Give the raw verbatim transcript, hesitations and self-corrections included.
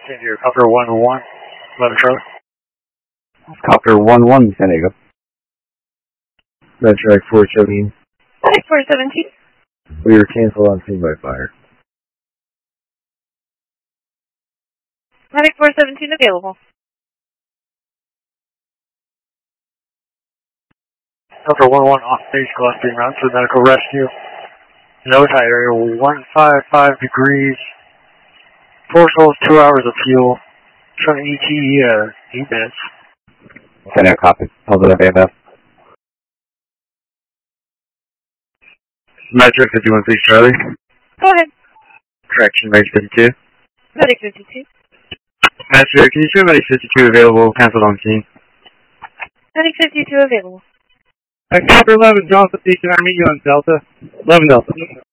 San Diego, Copter one one, eleven Charlie. Copter one one, San Diego. Metric four seventeen. Medic four seventeen. We were canceled on scene by fire. Medic four seventeen available. Copter one one, off base, glass being round for medical rescue. Nose high area, one five five degrees. Four souls, two hours of fuel. Showing E T, uh, eight minutes. San Diego, copy. Positive A F F. Metric fifty-one, please, Charlie. Go ahead. Correction, Medic fifty-two. Medic fifty-two. Metric, can you show Medic fifty-two available, canceled on scene? Medic fifty-two available. Uh, Copter eleven, Delta, can I meet you on Delta? eleven Delta.